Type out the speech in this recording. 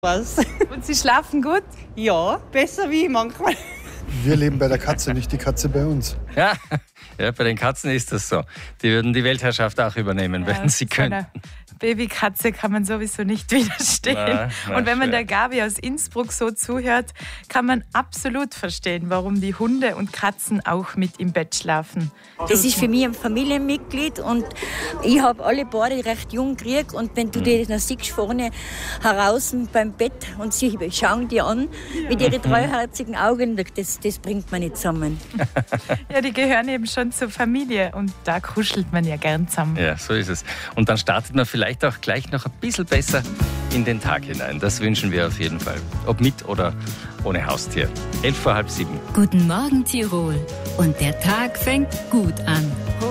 Was? Und Sie schlafen gut? Ja, besser wie manchmal. Wir leben bei der Katze, nicht die Katze bei uns. Ja, bei den Katzen ist das so. Die würden die Weltherrschaft auch übernehmen, wenn sie könnten. Babykatze kann man sowieso nicht widerstehen. Und wenn man der Gabi aus Innsbruck so zuhört, kann man absolut verstehen, warum die Hunde und Katzen auch mit im Bett schlafen. Das ist für mich ein Familienmitglied und ich habe alle beide recht jung gekriegt. Und wenn du die dann siehst vorne heraus beim Bett und sie schauen die an mit ihren treuherzigen Augen, das bringt man nicht zusammen. Ja, die gehören eben schon zur Familie und da kuschelt man ja gern zusammen. Ja, so ist es. Und dann startet man vielleicht auch gleich noch ein bisschen besser in den Tag hinein. Das wünschen wir auf jeden Fall. Ob mit oder ohne Haustier. 6:45. Guten Morgen, Tirol. Und der Tag fängt gut an.